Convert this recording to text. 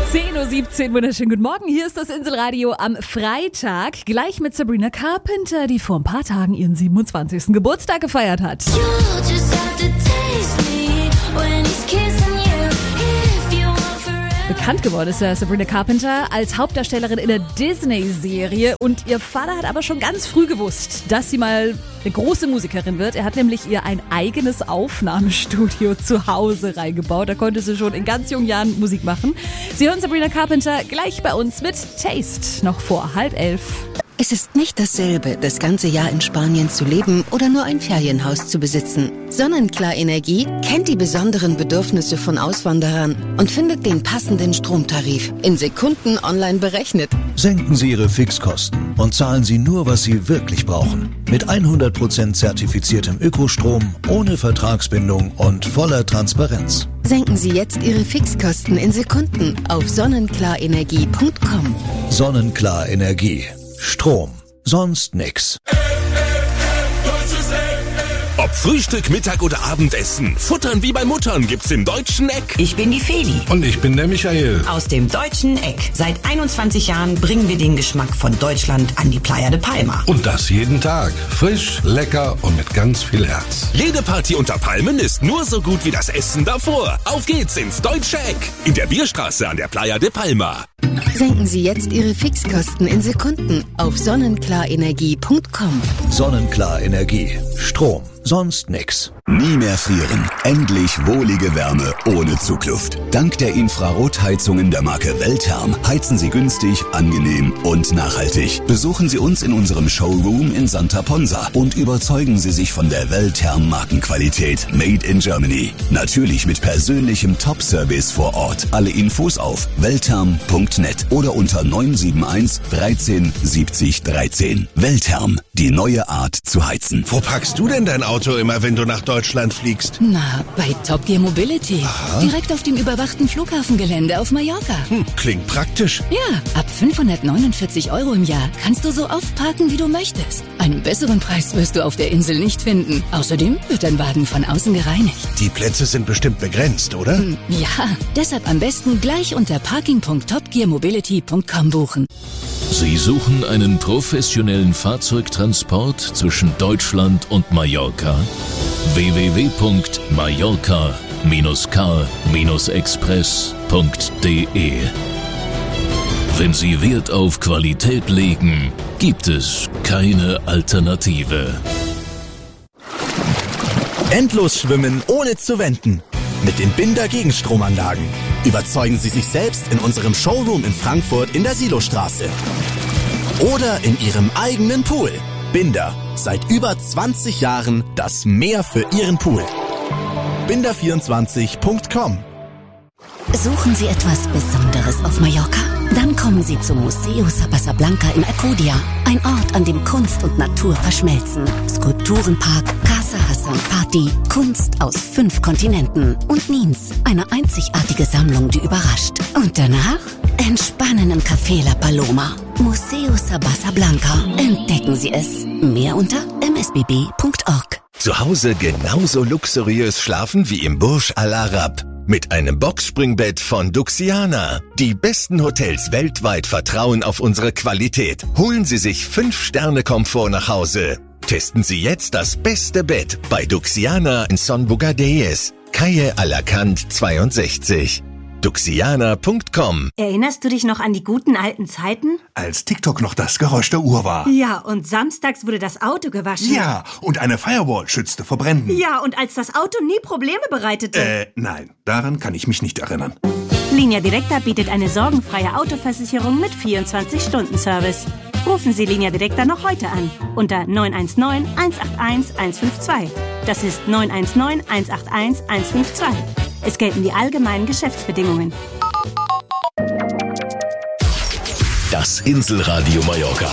10:17 Uhr, wunderschönen guten Morgen. Hier ist das Inselradio am Freitag. Gleich mit Sabrina Carpenter, die vor ein paar Tagen ihren 27. Geburtstag gefeiert hat. Bekannt geworden ist Sabrina Carpenter als Hauptdarstellerin in der Disney-Serie. Und ihr Vater hat aber schon ganz früh gewusst, dass sie mal eine große Musikerin wird. Er hat nämlich ihr ein eigenes Aufnahmestudio zu Hause reingebaut. Da konnte sie schon in ganz jungen Jahren Musik machen. Sie hören Sabrina Carpenter gleich bei uns mit Taste, noch vor 10:30. Es ist nicht dasselbe, das ganze Jahr in Spanien zu leben oder nur ein Ferienhaus zu besitzen. Sonnenklar Energie kennt die besonderen Bedürfnisse von Auswanderern und findet den passenden Stromtarif in Sekunden online berechnet. Senken Sie Ihre Fixkosten und zahlen Sie nur, was Sie wirklich brauchen. Mit 100% zertifiziertem Ökostrom, ohne Vertragsbindung und voller Transparenz. Senken Sie jetzt Ihre Fixkosten in Sekunden auf sonnenklarenergie.com. Sonnenklar Energie. Strom. Sonst nix. Ob Frühstück, Mittag oder Abendessen, Futtern wie bei Muttern gibt's im Deutschen Eck. Ich bin die Feli. Und ich bin der Michael. Aus dem Deutschen Eck. Seit 21 Jahren bringen wir den Geschmack von Deutschland an die Playa de Palma. Und das jeden Tag. Frisch, lecker und mit ganz viel Herz. Jede Party unter Palmen ist nur so gut wie das Essen davor. Auf geht's ins Deutsche Eck. In der Bierstraße an der Playa de Palma. Senken Sie jetzt Ihre Fixkosten in Sekunden auf sonnenklarenergie.com. Sonnenklar Energie. Strom. Sonst nix. Nie mehr frieren. Endlich wohlige Wärme ohne Zugluft. Dank der Infrarotheizungen der Marke Weltherm heizen Sie günstig, angenehm und nachhaltig. Besuchen Sie uns in unserem Showroom in Santa Ponsa und überzeugen Sie sich von der Weltherm Markenqualität Made in Germany. Natürlich mit persönlichem Top-Service vor Ort. Alle Infos auf weltherm.net oder unter 971 13 70 13. Weltherm, die neue Art zu heizen. Wo packst du denn dein Auto immer, wenn du nach Deutschland fliegst? Na, bei Top Gear Mobility. Aha. Direkt auf dem überwachten Flughafengelände auf Mallorca. Klingt praktisch. Ja, ab 549 € im Jahr kannst du so oft parken, wie du möchtest. Einen besseren Preis wirst du auf der Insel nicht finden. Außerdem wird dein Wagen von außen gereinigt. Die Plätze sind bestimmt begrenzt, oder? Ja, deshalb am besten gleich unter parking.topgearmobility.com buchen. Sie suchen einen professionellen Fahrzeugtransport zwischen Deutschland und Mallorca? www.mallorca-car-express.de. Wenn Sie Wert auf Qualität legen, gibt es keine Alternative. Endlos schwimmen, ohne zu wenden. Mit den Binder Gegenstromanlagen. Überzeugen Sie sich selbst in unserem Showroom in Frankfurt in der Silostraße. Oder in Ihrem eigenen Pool. Binder. Seit über 20 Jahren das Meer für Ihren Pool. Binder24.com. Suchen Sie etwas Besonderes auf Mallorca? Dann kommen Sie zum Museo Sabasablanca in Alcudia. Ein Ort, an dem Kunst und Natur verschmelzen. Skulpturenpark, Casa Hassan Party, Kunst aus 5 Kontinenten. Und Nins, eine einzigartige Sammlung, die überrascht. Und danach? Entspannen im Café La Paloma. Museo Sabasablanca. Entdecken Sie es. Mehr unter msbb.org. Zu Hause genauso luxuriös schlafen wie im Burj Al Arab. Mit einem Boxspringbett von Duxiana. Die besten Hotels weltweit vertrauen auf unsere Qualität. Holen Sie sich 5-Sterne-Komfort nach Hause. Testen Sie jetzt das beste Bett bei Duxiana in Son Bugadeyes, Calle Alacant 62. Duxiana.com. Erinnerst du dich noch an die guten alten Zeiten? Als TikTok noch das Geräusch der Uhr war. Ja, und samstags wurde das Auto gewaschen. Ja, und eine Firewall schützte vor Bränden. Ja, und als das Auto nie Probleme bereitete. Nein, daran kann ich mich nicht erinnern. Linea Directa bietet eine sorgenfreie Autoversicherung mit 24-Stunden-Service. Rufen Sie Linea Directa noch heute an unter 919 181 152. Das ist 919 181 152. Es gelten die allgemeinen Geschäftsbedingungen. Das Inselradio Mallorca.